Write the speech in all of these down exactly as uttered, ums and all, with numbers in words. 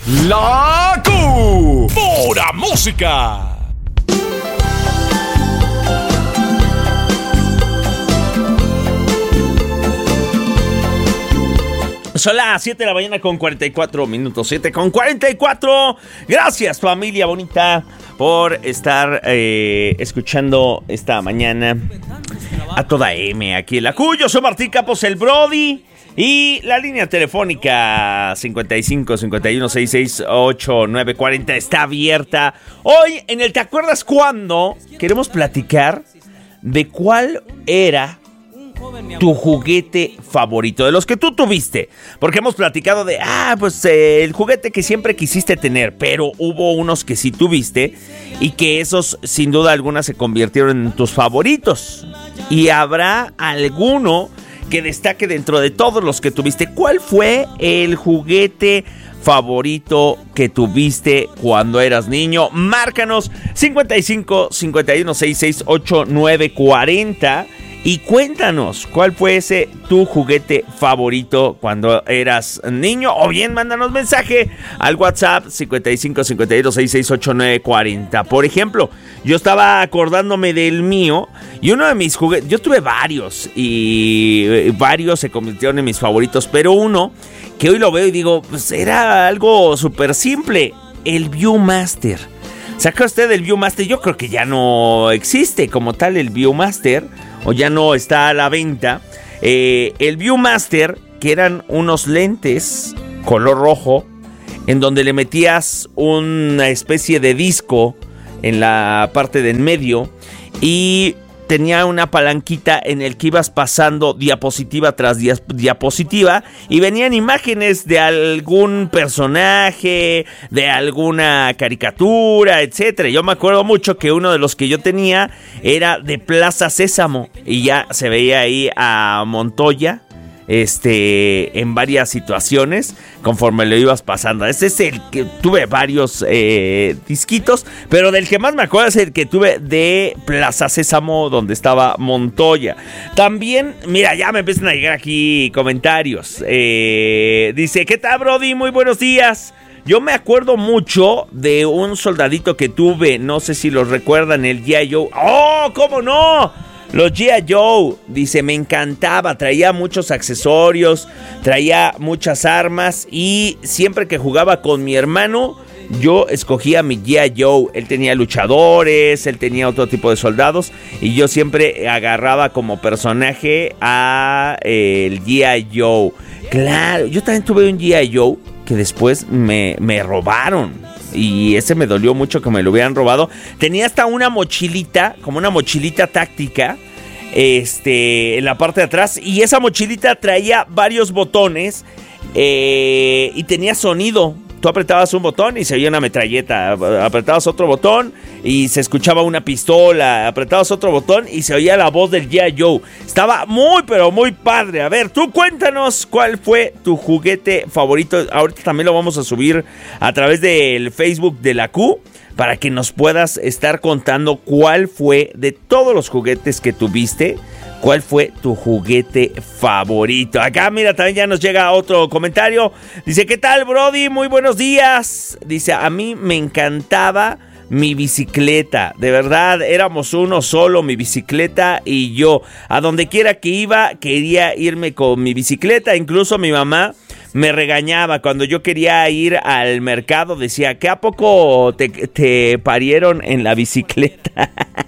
La Q. Pura música. Son las siete de la mañana con cuarenta y cuatro minutos. siete con cuarenta y cuatro. Gracias, familia bonita, por estar eh, escuchando esta mañana a toda M aquí en la Q. Yo soy Martín Campos, el Brody. Y la línea telefónica cincuenta y cinco, cincuenta y uno, sesenta y seis, ochenta y nueve, cuarenta está abierta. Hoy en el ¿Te acuerdas cuándo? Queremos platicar de cuál era tu juguete favorito, de los que tú tuviste, porque hemos platicado de, ah, pues eh, el juguete que siempre quisiste tener, pero hubo unos que sí tuviste y que esos sin duda alguna se convirtieron en tus favoritos, y habrá alguno que destaque dentro de todos los que tuviste. ¿Cuál fue el juguete favorito que tuviste cuando eras niño? Márcanos cincuenta y cinco, cincuenta y uno, sesenta y seis, ochenta y nueve, cuarenta y cuéntanos cuál fue ese tu juguete favorito cuando eras niño, o bien mándanos mensaje al WhatsApp cincuenta y cinco, cincuenta y uno, sesenta y seis, ochenta y nueve, cuarenta. Por ejemplo, yo estaba acordándome del mío y uno de mis juguetes, yo tuve varios y varios se convirtieron en mis favoritos, pero uno que hoy lo veo y digo, pues era algo súper simple, el Viewmaster. ¿Saca usted el Viewmaster? Yo creo que ya no existe como tal el Viewmaster, o ya no está a la venta. Eh, el Viewmaster, que eran unos lentes color rojo, en donde le metías una especie de disco en la parte de en medio y tenía una palanquita en el que ibas pasando diapositiva tras dia- diapositiva y venían imágenes de algún personaje, de alguna caricatura, etcétera. Yo me acuerdo mucho que uno de los que yo tenía era de Plaza Sésamo y ya se veía ahí a Montoya este en varias situaciones conforme lo ibas pasando. Ese es el que tuve varios eh, disquitos, pero del que más me acuerdo es el que tuve de Plaza Sésamo, donde estaba Montoya. También, mira, ya me empiezan a llegar aquí comentarios. Eh, dice, ¿qué tal, Brody? Muy buenos días. Yo me acuerdo mucho de un soldadito que tuve, no sé si los recuerdan, el G I Joe. ¡Oh, cómo no! Los G I Joe, dice, me encantaba, traía muchos accesorios, traía muchas armas y siempre que jugaba con mi hermano, yo escogía mi G I Joe. Él tenía luchadores, él tenía otro tipo de soldados y yo siempre agarraba como personaje a eh, el G I Joe. Claro, yo también tuve un G I Joe que después me, me robaron. Y ese me dolió mucho que me lo hubieran robado. Tenía hasta una mochilita, como una mochilita táctica, este, en la parte de atrás. Y esa mochilita traía varios botones eh, y tenía sonido. Tú apretabas un botón y se oía una metralleta, apretabas otro botón y se escuchaba una pistola, apretabas otro botón y se oía la voz del G I Joe. Estaba muy pero muy padre. A ver, tú cuéntanos cuál fue tu juguete favorito. Ahorita también lo vamos a subir a través del Facebook de la Q, para que nos puedas estar contando cuál fue de todos los juguetes que tuviste. ¿Cuál fue tu juguete favorito? Acá, mira, también ya nos llega otro comentario. Dice, ¿qué tal, Brody? Muy buenos días. Dice, a mí me encantaba mi bicicleta. De verdad, éramos uno solo, mi bicicleta y yo. A donde quiera que iba, quería irme con mi bicicleta. Incluso mi mamá me regañaba cuando yo quería ir al mercado. Decía, ¿qué a poco te, te parieron en la bicicleta?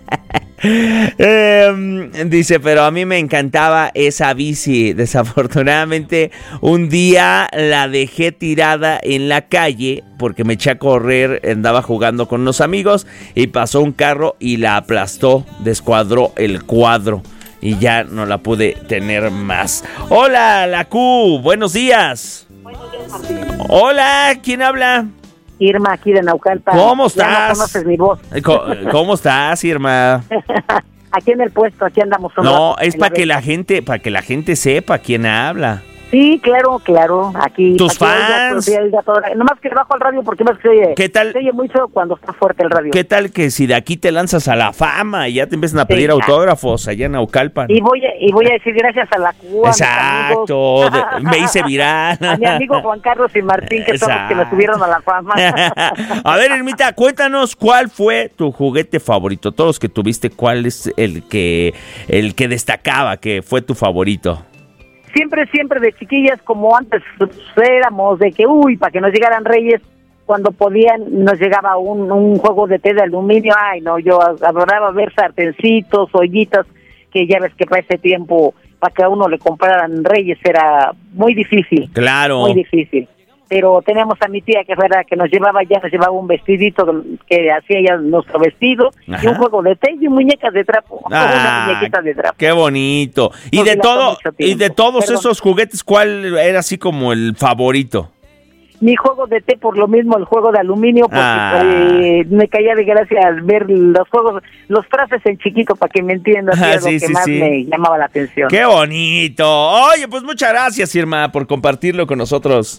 eh, dice, pero a mí me encantaba esa bici. Desafortunadamente un día la dejé tirada en la calle porque me eché a correr, andaba jugando con unos amigos y pasó un carro y la aplastó, descuadró el cuadro y ya no la pude tener más. Hola, la Q, buenos días. Buenos días, Martín. Hola, ¿quién habla? Irma, aquí de Naucalpan. ¿Cómo estás? Ya no conoces mi voz. ¿Cómo, cómo estás, Irma? Aquí en el puesto, aquí andamos. No, es para que la gente, para que la gente sepa quién habla. Sí, Sí, claro, claro. Aquí. ¿Tus aquí fans? Oiga, oiga, todo- nomás que bajo al radio porque más que se oye. ¿Qué tal? Se oye muy feo cuando está fuerte el radio. ¿Qué tal que si de aquí te lanzas a la fama y ya te empiezan a pedir Sí, autógrafos allá en Naucalpan? Y voy, a, y voy a decir gracias a la Cuba. Exacto, de- me hice viral. A mi amigo Juan Carlos y Martín, que son los que me subieron a la fama. A ver, Ermita, cuéntanos cuál fue tu juguete favorito. Todos los que tuviste, ¿cuál es el que el que destacaba que fue tu favorito? Siempre, siempre de chiquillas, como antes éramos, de que, uy, para que nos llegaran reyes, cuando podían, nos llegaba un, un juego de té de aluminio. Ay, no, yo adoraba ver sartencitos, ollitas, que ya ves que para ese tiempo, para que a uno le compraran reyes era muy difícil. Claro. Muy difícil. Pero tenemos a mi tía que fuera que nos llevaba ya, nos llevaba un vestidito que hacía ya nuestro vestido, Ajá. y un juego de té y muñecas de trapo. Ah, una muñequita de trapo. qué bonito. Y Porque de la todo, tomé mucho y de tiempo. todos Perdón. esos juguetes, ¿cuál era así como el favorito? Mi juego de té, por lo mismo, el juego de aluminio, porque Ah. eh, me caía de gracia al ver los juegos, los frases en chiquito, para que me entiendas, Ah, era sí, lo que sí, más sí. me llamaba la atención. ¡Qué bonito! Oye, pues muchas gracias, Irma, por compartirlo con nosotros.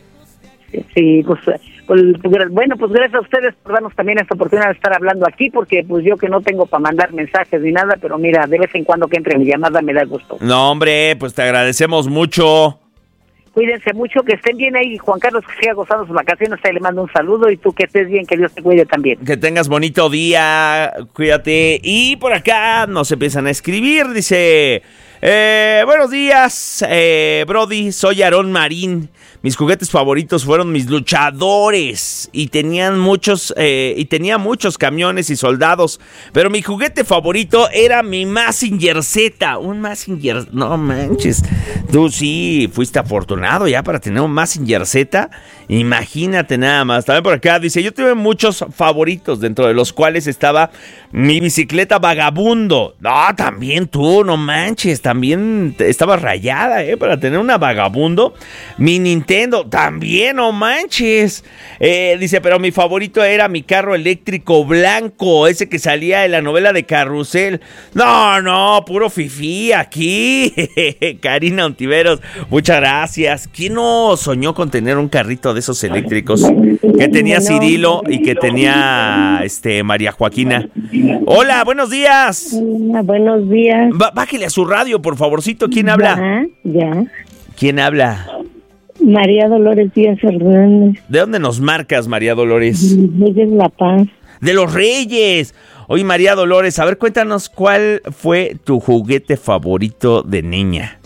Sí, pues, pues, bueno, pues gracias a ustedes por darnos también esta oportunidad de estar hablando aquí, porque pues yo que no tengo para mandar mensajes ni nada, pero mira, de vez en cuando que entre mi llamada me da gusto. No, hombre, pues te agradecemos mucho. Cuídense mucho, que estén bien ahí, Juan Carlos, que siga gozando sus vacaciones, ahí le mando un saludo, y tú que estés bien, que Dios te cuide también. Que tengas bonito día, cuídate. Y por acá nos empiezan a escribir, dice... Eh, buenos días, eh, Brody, soy Aarón Marín. Mis juguetes favoritos fueron mis luchadores y tenían muchos eh, y tenía muchos camiones y soldados, pero mi juguete favorito era mi Mazinger Z, un Mazinger, no manches, tú sí fuiste afortunado ya para tener un Mazinger Z, imagínate nada más. También por acá dice, yo tuve muchos favoritos, dentro de los cuales estaba mi bicicleta Vagabundo. No, también tú, no manches, también estaba rayada, eh, para tener una Vagabundo. Mi Nintendo, también, no manches. Eh, dice, pero mi favorito era mi carro eléctrico blanco, ese que salía en la novela de Carrusel. No, no, puro fifí aquí. Karina Ontiveros, muchas gracias. ¿Quién no soñó con tener un carrito de esos eléctricos? Que tenía Cirilo y que tenía este María Joaquina. Hola, buenos días. Hola, buenos días. Ba- bájele a su radio, por favorcito. ¿Quién habla? Ya, ya. ¿Quién habla? María Dolores Díaz Hernández. ¿De dónde nos marcas, María Dolores? Reyes La Paz. De los Reyes. Oye, María Dolores, a ver, cuéntanos cuál fue tu juguete favorito de niña.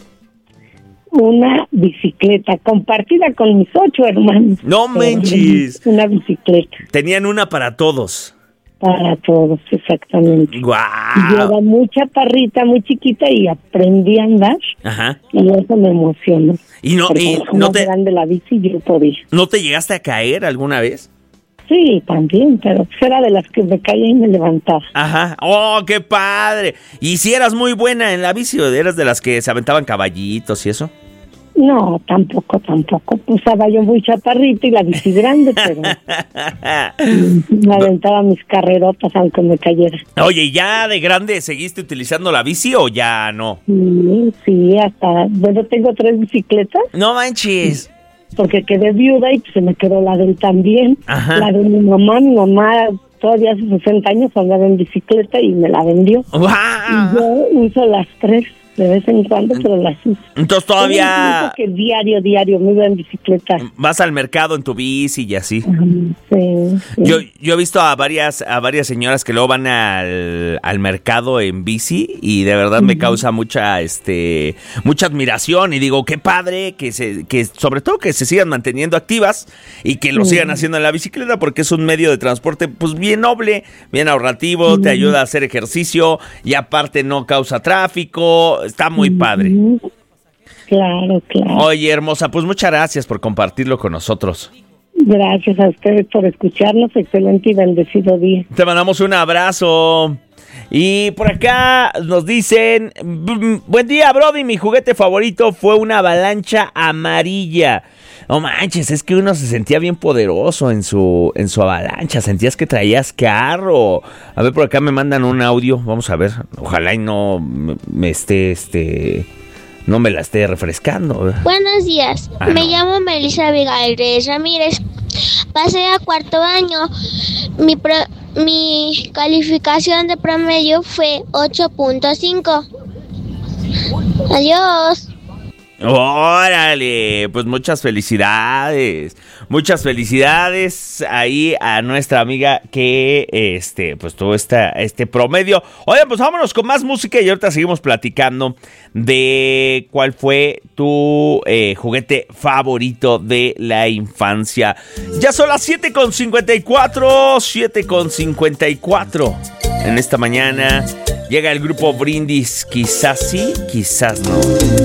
Una bicicleta compartida con mis ocho hermanos. No manches. Una bicicleta Tenían una para todos. para todos, exactamente. Yo ¡Guau! era muy chaparrita, muy chiquita y aprendí a andar Ajá. y eso me emocionó. ¿Y no, Porque y como no te, grande la bici yo podía. no te llegaste a caer alguna vez? Sí, también, pero pues era de las que me caía y me levantaba. Ajá. ¡Oh, qué padre! ¿Y si eras muy buena en la bici o eras de las que se aventaban caballitos y eso? No, tampoco, tampoco. Pues estaba yo muy chaparrita y la bici grande, pero me aventaba mis carrerotas aunque me cayera. Oye, ¿y ya de grande seguiste utilizando la bici o ya no? Sí, sí, hasta... Bueno, tengo tres bicicletas No manches. porque quedé viuda y pues se me quedó la de él también. Ajá. La de mi mamá, mi mamá todavía hace sesenta años andaba en bicicleta y me la vendió. ¡Guau! Y yo uso las tres de vez en cuando, pero las uso. Entonces todavía que diario, diario me iba en bicicleta. vas al mercado en tu bici y así. Sí, sí. Yo, yo he visto a varias, a varias señoras que luego van al, al mercado en bici y de verdad me causa mucha, este, mucha admiración y digo, qué padre que se, que sobre todo que se sigan manteniendo activas y que lo sigan haciendo en la bicicleta porque es un medio de transporte pues bien noble, bien ahorrativo, te ayuda a hacer ejercicio y aparte no causa tráfico, está muy padre. Claro, claro. Oye, hermosa, pues muchas gracias por compartirlo con nosotros. Gracias a ustedes por escucharnos. Excelente y bendecido día. Te mandamos un abrazo. Y por acá nos dicen, "Bu- buen día, Brody, mi juguete favorito fue una avalancha amarilla. No manches, es que uno se sentía bien poderoso en su, en su avalancha, sentías que traías carro. A ver, por acá me mandan un audio, vamos a ver, ojalá y no me, me esté, este... no me la esté refrescando. Buenos días, Ah, me no. llamo Melissa Abigail Reyes Ramírez. Pasé a cuarto año. Mi, pro, mi calificación de promedio fue ocho punto cinco. Adiós. Órale, pues muchas felicidades, muchas felicidades ahí a nuestra amiga que, este, pues tuvo esta, este promedio. Oye, pues vámonos con más música y ahorita seguimos platicando de cuál fue tu eh, juguete favorito de la infancia. Ya son las siete con cincuenta y cuatro, siete con cincuenta y cuatro en esta mañana. Llega el grupo Brindis, quizás sí, quizás no.